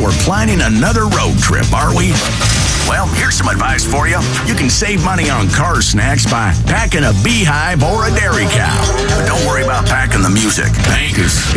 we're planning another road trip, are we? Well, here's some advice for you. You can save money on car snacks by packing a beehive or a dairy cow. But don't worry about packing the music. Hank is